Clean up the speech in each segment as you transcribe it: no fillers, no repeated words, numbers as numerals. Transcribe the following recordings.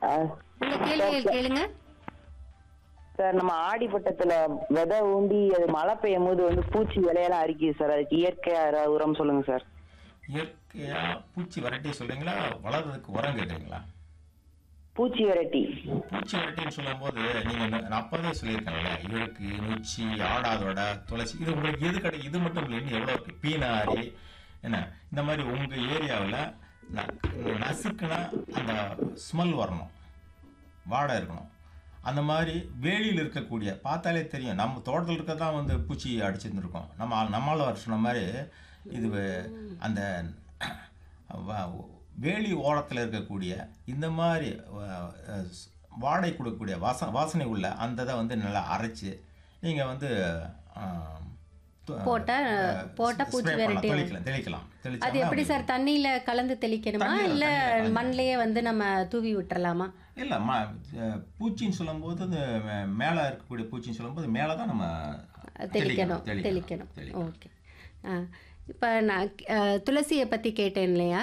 ஆ, உங்க சார் கேள்விகள் கேளுங்க. சார், நம்ம ஆடிப்பட்டத்துல விதை ஊண்டி அது மழை பெய்யும் போது பூச்சி இலையெல்லாம் அரிக்குது சார். அதுக்கு இயற்கையா ஏதாவது உரம் சொல்லுங்க சார். இயற்கையா பூச்சி வெரைட்டி சொல்றீங்களா, வளர்றதுக்கு உரம் கேட்குறீங்களா? பூச்சி வெரைட்டி. பூச்சி வெரைட்டின்னு சொல்லும்போது நான் அப்பவே சொல்லியிருக்கேன்ல, இருக்கு, நொச்சி, ஆடாதோட, துளசி, இது உங்களுக்கு எது கிடைக்கும்? இது மட்டும் இல்லை, இன்னும் எவ்வளோ இருக்கு, பீனாரி, என்ன இந்த மாதிரி உங்கள் ஏரியாவில் நசுக்குனா அந்த ஸ்மெல் வரணும், வாடை இருக்கணும். அந்த மாதிரி வேலியில் இருக்கக்கூடிய பார்த்தாலே தெரியும், நம்ம தோட்டத்தில் இருக்க தான் பூச்சி அடிச்சுருந்துருக்கோம். நம்மளால் சொன்ன மாதிரி இது அந்த வேலி ஓரத்தில் இருக்கக்கூடிய இந்த மாதிரி வாடை கொடுக்கக்கூடிய வாசனை உள்ள அந்த இதை நல்லா அரைச்சி நீங்கள் போட்ட பூச்சி வெரைட்டி தெளிக்கலாம். அது எப்படி சார்? தண்ணியில கலந்து தெளிக்கணுமா, இல்ல மண்ணிலேயே நம்ம தூவி விட்டுறலாமா? இல்லை, பூச்சின்னு சொல்லும்போது இந்த மேலே இருக்கக்கூடிய பூச்சின்னு சொல்லும்போது மேலே தான் நம்ம தெளிக்கணும். ஓகே. இப்போ நான் துளசியை பற்றி கேட்டேன் இல்லையா?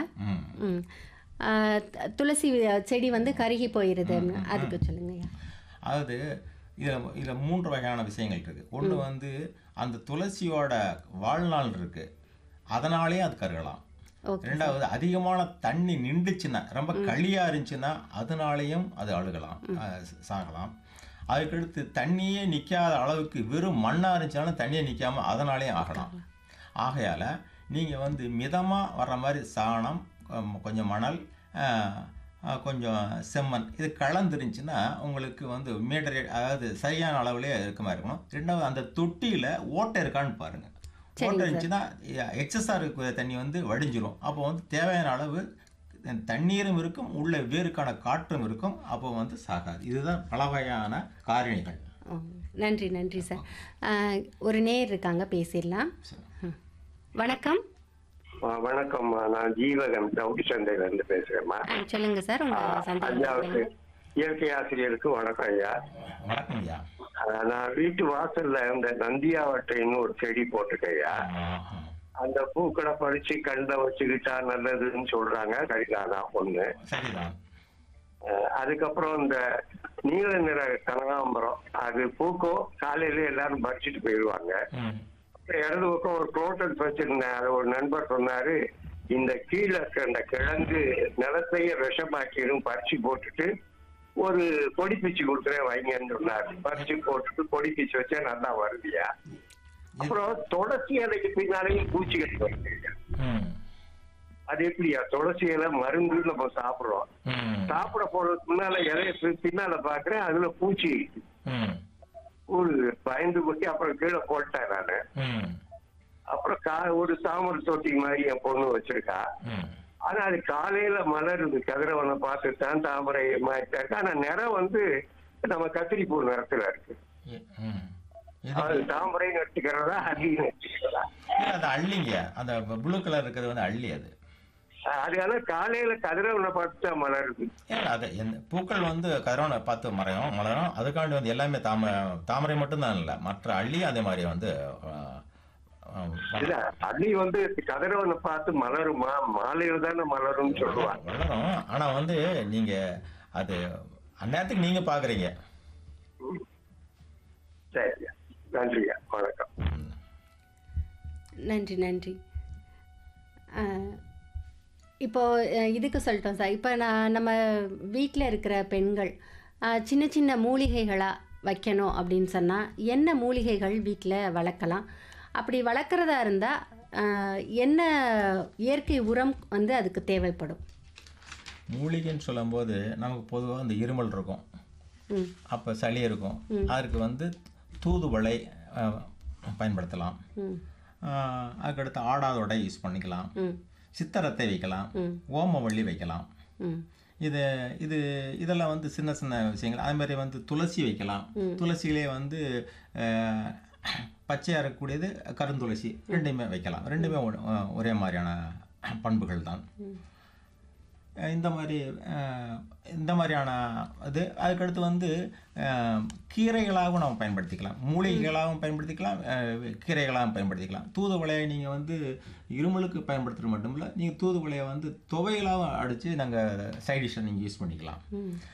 துளசி செடி கருகி போயிருதுன்னு, அதுக்கு சொல்லுங்கய்யா. அதாவது இதில் 3 வகையான விஷயங்கள் இருக்குது. ஒன்று அந்த துளசியோட வாழ்நாள் இருக்குது, அதனாலே அது கருகலாம். ரெண்டாவது, அதிகமான தண்ணி நின்றுச்சுன்னா, ரொம்ப களியாக இருந்துச்சுன்னா அதனாலேயும் அது அழுகலாம், சாகலாம். அதுக்கடுத்து தண்ணியே நிற்காத அளவுக்கு வெறும் மண்ணாக இருந்துச்சுனாலும் தண்ணியே நிற்காமல் அதனாலேயும் ஆகலாம். ஆகையால் நீங்கள் மிதமாக வர்ற மாதிரி சாணம், கொஞ்சம் மணல், கொஞ்சம் செம்மண் இது கலந்துருந்துச்சுன்னா உங்களுக்கு மீட்டர், அதாவது சரியான அளவுலேயே இருக்க மாதிரி இருக்கணும். ரெண்டாவது, அந்த தொட்டியில் ஓட்டை இருக்கான்னு பாருங்கள். ஓட்டை இருந்துச்சுன்னா எக்ஸஸாக இருக்கிற தண்ணி வடிஞ்சிரும். அப்போ தேவையான அளவு தண்ணீரும் இருக்கும், உள்ள வேருக்கான காற்றும் இருக்கும். அப்போ சாகாது. இதுதான் பல வகையான காரணிகள். நன்றி சார். ஒரு நேயர் இருக்காங்க, பேசிடலாம். வணக்கம். வணக்கம், நான் ஜீவகன் ரவுடி சந்தையிலிருந்து பேசுறேம்மா. சொல்லுங்க சார். ஐயாவுக்கு, இயற்கை ஆசிரியருக்கு வணக்கம் ஐயா. வணக்கம் ஐயா. நான் வீட்டு வாசல்ல இந்த நந்தியாவட்டைன்னு ஒரு செடி போட்டுக்கையா. அந்த பூக்களை பறிச்சு கண்ட வச்சுக்கிட்டா நல்லதுன்னு சொல்றாங்க. சரிதானா? ஒண்ணு. அதுக்கப்புறம் இந்த நீல நிற கனகாம்பரம் அது பூக்கும், காலையில எல்லாரும் பறிச்சுட்டு போயிடுவாங்க. இடது பக்கம் ஒரு குரோட்டல் வச்சிருந்தேன். அது ஒரு நண்பர் சொன்னாரு, இந்த கீழே இருக்க இந்த கிழங்கு நிலத்தையே விஷமாக்கிடும், பறிச்சு போட்டுட்டு ஒரு கொடி பிச்சு கொடுக்குறேன் வைங்கன்னு சொன்னாரு. பறிச்சு போட்டுட்டு கொடி பிச்சு வச்சா நல்லா வருதியா. அப்புறம் துளசி இலைக்கு பின்னாலேயும் பூச்சிகள் வருதுயா. அது எப்படியா? துளசி இலை மருந்து நம்ம சாப்பிடுறோம், சாப்பிட போறதுக்கு முன்னால இலைய பின்னால பாக்குறேன், அதுல பூச்சி ஒரு பயந்து கொட்டி அப்புறம் கீழே போட்டேன் நானு. அப்புறம் ஒரு தாமரை தொட்டி மாதிரி என் பொண்ணு வச்சிருக்கா. ஆனா அது காலையில மலருது, கதிரவனை பார்த்துட்டான் தாமரை மாதிரி இருக்கு. ஆனா நிறம் நம்ம கத்திரிப்பூ நிறத்துல இருக்கு. அது தாமரை நட்டுக்கிறதா அள்ளி நட்டுக்கிறதா? அள்ளிங்க, அந்த ப்ளூ கலர் இருக்கிறது அள்ளி. அது காலையில கதிரவனை பார்த்துட்டா மலருது. அது பூக்கள் கதிரவனை பார்த்து மலரும். அதுக்காண்டி எல்லாமே தாமரை மட்டும்தான் இல்லை, மற்ற அள்ளி அதே மாதிரி அள்ளி கதிரவனை பார்த்து மலருமா? மாலையில தானே மலரும் சொல்லுவாங்க. வளரும். ஆனா நீங்க அது அந்நேரத்துக்கு நீங்க பாக்குறீங்க. சரியா, நன்றியா, வணக்கம். நன்றி. இப்போ இதுக்கு சொல்லிட்டோம் சார். இப்போ நம்ம வீட்டில் இருக்கிற பெண்கள் சின்ன சின்ன மூலிகைகளாக வைக்கணும் அப்படின்னு சொன்னால் என்ன மூலிகைகள் வீட்டில் வளர்க்கலாம்? அப்படி வளர்க்குறதா இருந்தால் என்ன இயற்கை உரம் அதுக்கு தேவைப்படும்? மூலிகைன்னு சொல்லும்போது நமக்கு பொதுவாக இந்த இருமல் இருக்கும், அப்போ சளி இருக்கும், அதுக்கு தூதுவளை பயன்படுத்தலாம். அதுக்கடுத்து ஆடாதோடை யூஸ் பண்ணிக்கலாம், சித்தரத்தை வைக்கலாம், ஓமவள்ளி வைக்கலாம். இதெல்லாம் சின்ன சின்ன விஷயங்கள். அதே மாதிரி துளசி வைக்கலாம். துளசியிலே பச்சையாக இருக்கக்கூடியது கருந்துளசி, ரெண்டுமே வைக்கலாம். ரெண்டுமே ஒரே மாதிரியான பண்புகள் தான். இந்த மாதிரியான இது. அதுக்கடுத்து கீரைகளாகவும் நம்ம பயன்படுத்திக்கலாம், மூலிகைகளாகவும் பயன்படுத்திக்கலாம், கீரைகளாகவும் பயன்படுத்திக்கலாம். தூதுவளையை நீங்கள் இருமலுக்கு பயன்படுத்துறது மட்டும் இல்லை, நீங்கள் தூதுவளையை துவையலாகவும் அடித்து நாங்கள் சைட் டிஷ்ஷை நீங்கள் யூஸ் பண்ணிக்கலாம்.